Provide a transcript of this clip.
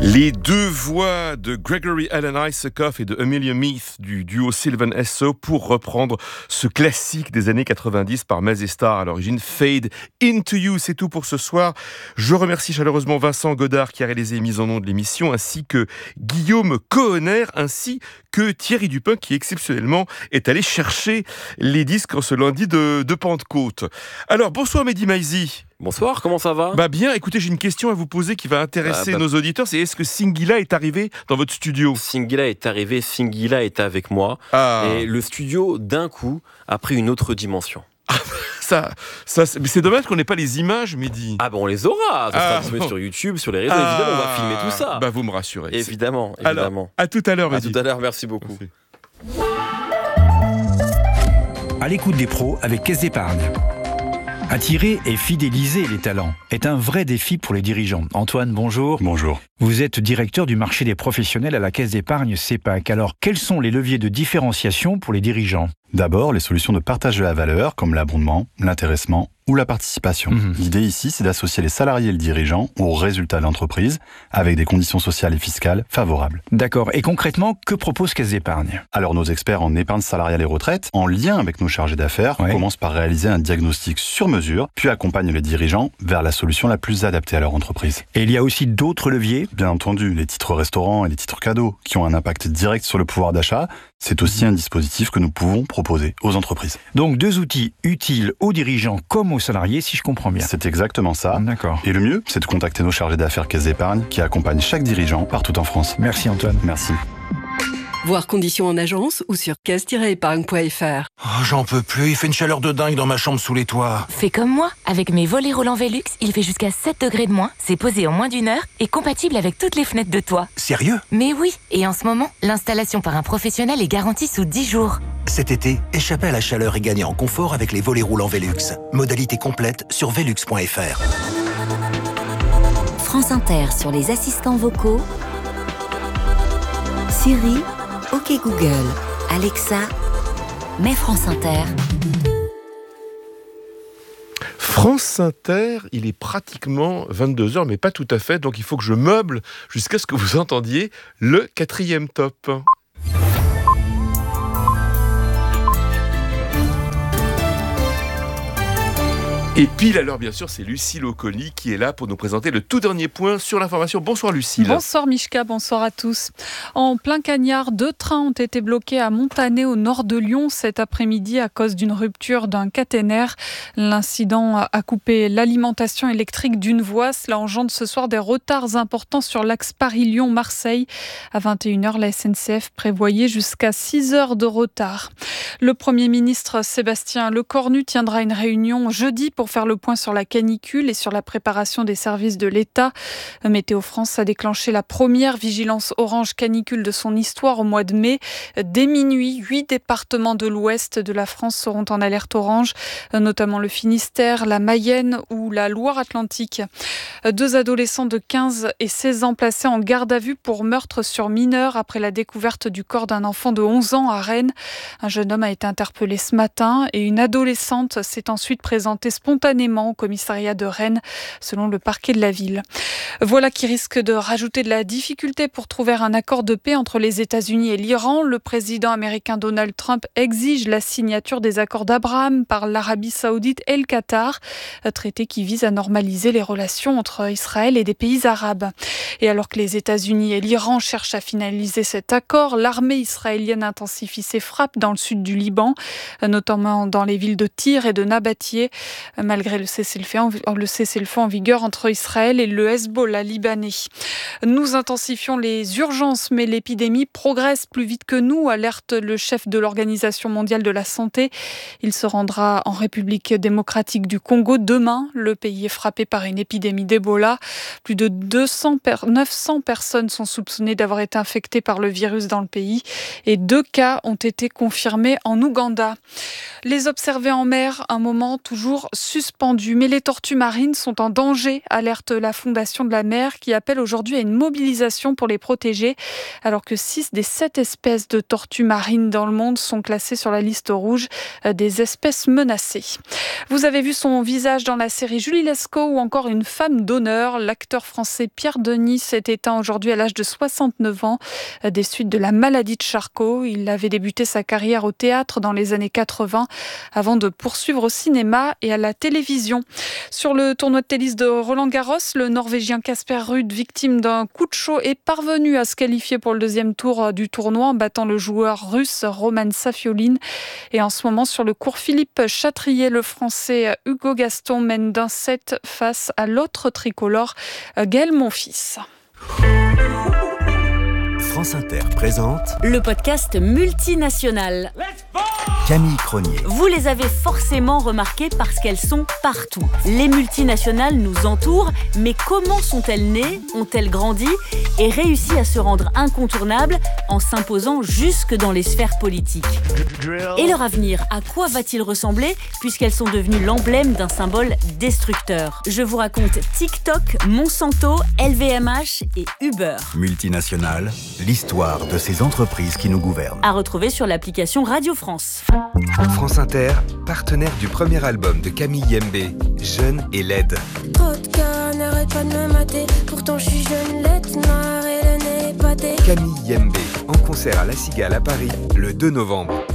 Les deux voix de Gregory Alan Isakov et de Amelia Meath du duo Sylvan Esso pour reprendre ce classique des années 90 par Mazestar à l'origine, Fade Into You. C'est tout pour ce soir. Je remercie chaleureusement Vincent Godard qui a réalisé les mises en ondes de l'émission, ainsi que Guillaume Cohenner, ainsi que Thierry Dupin qui exceptionnellement est allé chercher les disques en ce lundi de Pentecôte. Alors bonsoir Mehdi Maizi. Bonsoir, comment ça va ? Bien, écoutez, j'ai une question à vous poser qui va intéresser nos auditeurs, c'est est-ce que Singila est arrivé dans votre studio ? Singila est arrivé, Singila est avec moi, et le studio, d'un coup, a pris une autre dimension. C'est dommage qu'on n'ait pas les images, Mehdi. On les aura, ça sera disponible sur YouTube, sur les réseaux, évidemment, on va filmer tout ça. Vous me rassurez. Évidemment. Alors, à tout à l'heure, Mehdi. À tout à l'heure, merci beaucoup. Merci. À l'écoute des pros avec Caisse d'Épargne. Attirer et fidéliser les talents est un vrai défi pour les dirigeants. Antoine, bonjour. Bonjour. Vous êtes directeur du marché des professionnels à la Caisse d'Épargne CEPAC. Alors, quels sont les leviers de différenciation pour les dirigeants ? D'abord, les solutions de partage de la valeur, comme l'abondement, l'intéressement ou la participation. L'idée ici, c'est d'associer les salariés et le dirigeant aux résultats de l'entreprise avec des conditions sociales et fiscales favorables. D'accord. Et concrètement, que propose Caisse d'Épargne ? Alors, nos experts en épargne salariale et retraite, en lien avec nos chargés d'affaires, commencent par réaliser un diagnostic sur mesure, puis accompagnent les dirigeants vers la solution la plus adaptée à leur entreprise. Et il y a aussi d'autres leviers ? Bien entendu, les titres restaurants et les titres cadeaux, qui ont un impact direct sur le pouvoir d'achat, c'est aussi un dispositif que nous pouvons proposer aux entreprises. Donc 2 outils utiles aux dirigeants comme aux salariés, si je comprends bien. C'est exactement ça. D'accord. Et le mieux, c'est de contacter nos chargés d'affaires Caisse d'Épargne qui accompagnent chaque dirigeant partout en France. Merci Antoine. Merci. Voir conditions en agence ou sur caisse-épargne.fr. J'en peux plus, il fait une chaleur de dingue dans ma chambre sous les toits. Fais comme moi, avec mes volets roulants Velux, il fait jusqu'à 7 degrés de moins, c'est posé en moins d'1 heure et compatible avec toutes les fenêtres de toit. Sérieux ? Mais oui, et en ce moment, l'installation par un professionnel est garantie sous 10 jours. Cet été, échappez à la chaleur et gagnez en confort avec les volets roulants Velux. Modalité complète sur velux.fr. France Inter sur les assistants vocaux. Siri, OK Google, Alexa, mets France Inter. France Inter, il est pratiquement 22h, mais pas tout à fait, donc il faut que je meuble jusqu'à ce que vous entendiez le 4e top. Et pile à l'heure, bien sûr, c'est Lucille Oconi qui est là pour nous présenter le tout dernier point sur l'information. Bonsoir Lucille. Bonsoir Mishka, bonsoir à tous. En plein cagnard, 2 trains ont été bloqués à Montané au nord de Lyon cet après-midi à cause d'une rupture d'un caténaire. L'incident a coupé l'alimentation électrique d'une voie. Cela engendre ce soir des retards importants sur l'axe Paris-Lyon-Marseille. À 21h, la SNCF prévoyait jusqu'à 6 heures de retard. Le Premier ministre Sébastien Lecornu tiendra une réunion jeudi pour faire le point sur la canicule et sur la préparation des services de l'État. Météo France a déclenché la première vigilance orange canicule de son histoire au mois de mai. Dès minuit, 8 départements de l'ouest de la France seront en alerte orange, notamment le Finistère, la Mayenne ou la Loire-Atlantique. 2 adolescents de 15 et 16 ans placés en garde à vue pour meurtre sur mineur après la découverte du corps d'un enfant de 11 ans à Rennes. Un jeune homme a été interpellé ce matin et une adolescente s'est ensuite présentée spontanément au commissariat de Rennes, selon le parquet de la ville. Voilà qui risque de rajouter de la difficulté pour trouver un accord de paix entre les États-Unis et l'Iran. Le président américain Donald Trump exige la signature des accords d'Abraham par l'Arabie Saoudite et le Qatar, traité qui vise à normaliser les relations entre Israël et des pays arabes. Et alors que les États-Unis et l'Iran cherchent à finaliser cet accord, l'armée israélienne intensifie ses frappes dans le sud du Liban, notamment dans les villes de Tyr et de Nabatie, malgré le cessez-le-feu en vigueur entre Israël et le Hezbollah libanais. Nous intensifions les urgences, mais l'épidémie progresse plus vite que nous, alerte le chef de l'Organisation mondiale de la santé. Il se rendra en République démocratique du Congo demain. Le pays est frappé par une épidémie d'Ebola. Plus de 900 personnes sont soupçonnées d'avoir été infectées par le virus dans le pays et 2 cas ont été confirmés en Ouganda. Les observer en mer, un moment toujours suspendues. Mais les tortues marines sont en danger, alerte la Fondation de la mer qui appelle aujourd'hui à une mobilisation pour les protéger, alors que 6 des 7 espèces de tortues marines dans le monde sont classées sur la liste rouge des espèces menacées. Vous avez vu son visage dans la série Julie Lescaut ou encore Une femme d'honneur. L'acteur français Pierre Denis s'est éteint aujourd'hui à l'âge de 69 ans des suites de la maladie de Charcot. Il avait débuté sa carrière au théâtre dans les années 80 avant de poursuivre au cinéma et à la télévision. Sur le tournoi de tennis de Roland-Garros, le Norvégien Casper Ruud, victime d'un coup de chaud, est parvenu à se qualifier pour le deuxième tour du tournoi en battant le joueur russe Roman Safiolin. Et en ce moment, sur le court Philippe Chatrier, le Français Hugo Gaston mène d'un set face à l'autre tricolore Gaël Monfils. France Inter présente le podcast multinational. Camille Cronier. Vous les avez forcément remarquées parce qu'elles sont partout. Les multinationales nous entourent, mais comment sont-elles nées, ont-elles grandi et réussi à se rendre incontournables en s'imposant jusque dans les sphères politiques ? Et leur avenir, à quoi va-t-il ressembler puisqu'elles sont devenues l'emblème d'un symbole destructeur ? Je vous raconte TikTok, Monsanto, LVMH et Uber. Multinationales, l'histoire de ces entreprises qui nous gouvernent. À retrouver sur l'application Radio France. France Inter, partenaire du premier album de Camille Yembe, Jeune et laide. Trop de cas, n'arrête pas de me mater. Pourtant je suis jeune, laide, noire et le nez épaté. Camille Yembe, en concert à La Cigale à Paris, le 2 novembre.